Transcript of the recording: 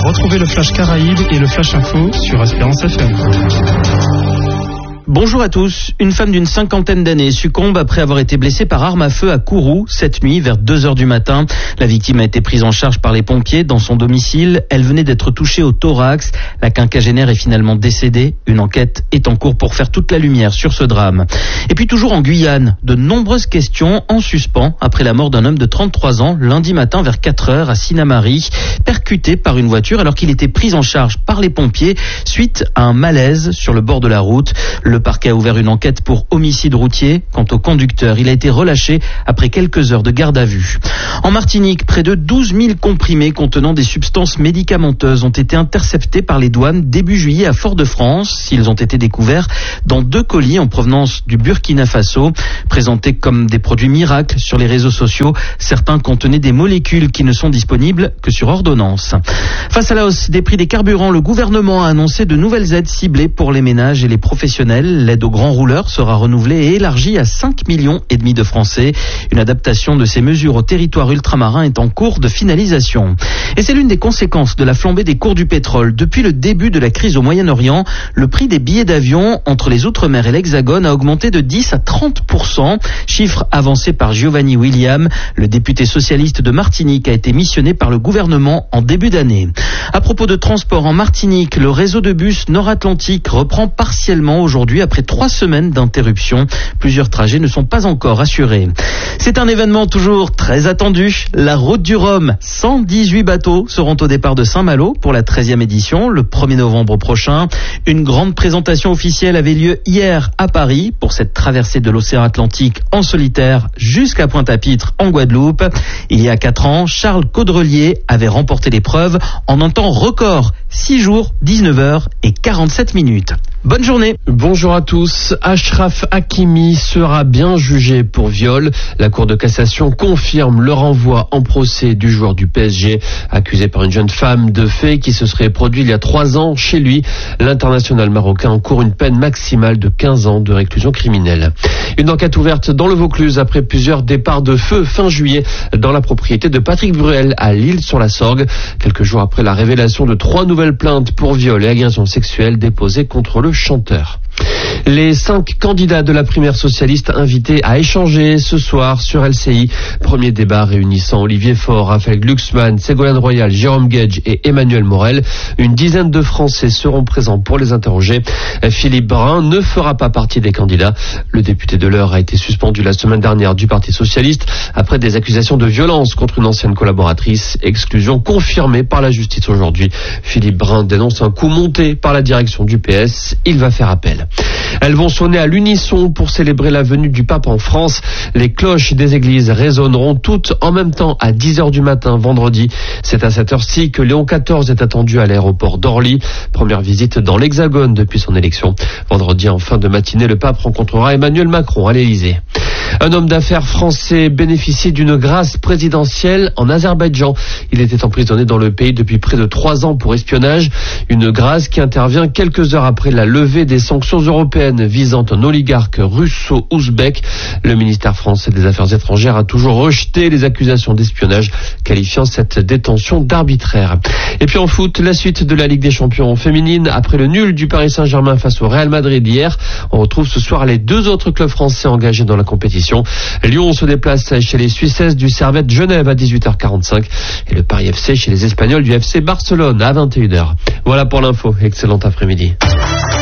Retrouvez le Flash Caraïbes et le Flash Info sur Espérance FM. Bonjour à tous. Une femme d'une 50aine d'années succombe après avoir été blessée par arme à feu à Kourou cette nuit vers 2h du matin. La victime a été prise en charge par les pompiers dans son domicile. Elle venait d'être touchée au thorax. La quinquagénaire est finalement décédée. Une enquête est en cours pour faire toute la lumière sur ce drame. Et puis toujours en Guyane, de nombreuses questions en suspens après la mort d'un homme de 33 ans lundi matin vers 4h à Sinamari, percuté par une voiture alors qu'il était pris en charge par les pompiers suite à un malaise sur le bord de la route. Le parquet a ouvert une enquête pour homicide routier. Quant au conducteur, il a été relâché après quelques heures de garde à vue. En Martinique, près de 12 000 comprimés contenant des substances médicamenteuses ont été interceptés par les douanes début juillet à Fort-de-France. Ils ont été découverts dans 2 colis en provenance du Burkina Faso. Présentés comme des produits miracles sur les réseaux sociaux, certains contenaient des molécules qui ne sont disponibles que sur ordonnance. Face à la hausse des prix des carburants, le gouvernement a annoncé de nouvelles aides ciblées pour les ménages et les professionnels. L'aide aux grands rouleurs sera renouvelée et élargie à 5,5 millions de Français. Une adaptation de ces mesures au territoire ultramarin est en cours de finalisation. Et c'est l'une des conséquences de la flambée des cours du pétrole. Depuis le début de la crise au Moyen-Orient, le prix des billets d'avion entre les Outre-mer et l'Hexagone a augmenté de 10 à 30%. Chiffre avancé par Giovanni William. Le député socialiste de Martinique a été missionné par le gouvernement en début d'année. À propos de transport en Martinique, le réseau de bus Nord-Atlantique reprend partiellement aujourd'hui après 3 semaines d'interruption. Plusieurs trajets ne sont pas encore assurés. C'est un événement toujours très attendu. La Route du Rhum. 118 bateaux seront au départ de Saint-Malo pour la 13e édition, le 1er novembre prochain. Une grande présentation officielle avait lieu hier à Paris pour cette traversée de l'océan Atlantique en solitaire jusqu'à Pointe-à-Pitre en Guadeloupe. Il y a 4 ans, Charles Caudrelier avait remporté l'épreuve en un temps record. 6 jours, 19 heures et 47 minutes. Bonne journée. Bonjour à tous. Achraf Hakimi sera bien jugé pour viol. La Cour de cassation confirme le renvoi en procès du joueur du PSG, accusé par une jeune femme de faits qui se serait produit il y a 3 ans chez lui. L'international marocain encourt une peine maximale de 15 ans de réclusion criminelle. Une enquête ouverte dans le Vaucluse après plusieurs départs de feu fin juillet dans la propriété de Patrick Bruel à L'Isle-sur-la-Sorgue. Quelques jours après la révélation de 3 nouvelles plaintes pour viol et agression sexuelle déposées contre le chanteur. Les 5 candidats de la primaire socialiste invités à échanger ce soir sur LCI. Premier débat réunissant Olivier Faure, Raphaël Glucksmann, Ségolène Royal, Jérôme Gage et Emmanuel Morel. Une dizaine de Français seront présents pour les interroger. Philippe Brun ne fera pas partie des candidats. Le député de l'Eure a été suspendu la semaine dernière du Parti socialiste après des accusations de violence contre une ancienne collaboratrice. Exclusion confirmée par la justice aujourd'hui. Philippe Brun dénonce un coup monté par la direction du PS. Il va faire appel. Elles vont sonner à l'unisson pour célébrer la venue du pape en France. Les cloches des églises résonneront toutes en même temps à 10h du matin vendredi. C'est à cette heure-ci que Léon XIV est attendu à l'aéroport d'Orly. Première visite dans l'Hexagone depuis son élection. Vendredi en fin de matinée, le pape rencontrera Emmanuel Macron à l'Élysée. Un homme d'affaires français bénéficie d'une grâce présidentielle en Azerbaïdjan. Il était emprisonné dans le pays depuis près de 3 ans pour espionnage. Une grâce qui intervient quelques heures après la levée des sanctions européennes visant un oligarque russo-ouzbek. Le ministère français des Affaires étrangères a toujours rejeté les accusations d'espionnage, qualifiant cette détention d'arbitraire. Et puis en foot, la suite de la Ligue des Champions féminine. Après le nul du Paris Saint-Germain face au Real Madrid hier, on retrouve ce soir les 2 autres clubs français engagés dans la compétition. Lyon se déplace chez les Suissesses du Servette Genève à 18h45 et le Paris FC chez les Espagnols du FC Barcelone à 21h. Voilà pour l'info. Excellent après-midi.